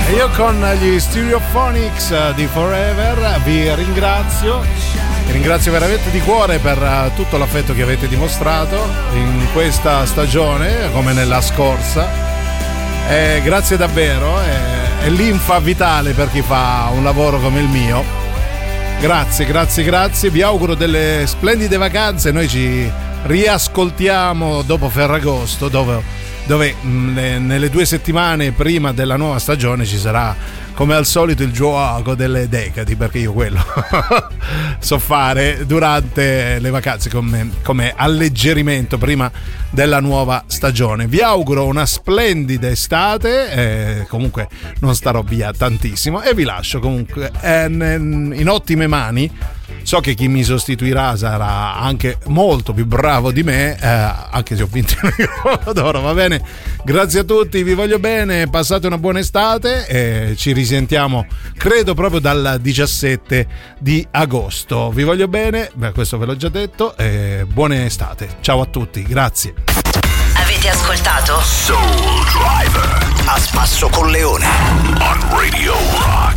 E io con gli Stereophonics di Forever vi ringrazio veramente di cuore per tutto l'affetto che avete dimostrato in questa stagione come nella scorsa. Grazie davvero, è linfa vitale per chi fa un lavoro come il mio. Grazie, vi auguro delle splendide vacanze. Noi ci riascoltiamo dopo Ferragosto, dove nelle 2 settimane prima della nuova stagione ci sarà come al solito il gioco delle decadi, perché io quello so fare durante le vacanze come alleggerimento prima della nuova stagione. Vi auguro una splendida estate, comunque non starò via tantissimo e vi lascio comunque in ottime mani. So che chi mi sostituirà sarà anche molto più bravo di me, anche se ho vinto il microfono d'oro, va bene? Grazie a tutti, vi voglio bene, passate una buona estate e ci risentiamo credo proprio dal 17 di agosto. Vi voglio bene, questo ve l'ho già detto, e buona estate. Ciao a tutti, grazie. Avete ascoltato Soul Driver a spasso con Leone on Radio Rock.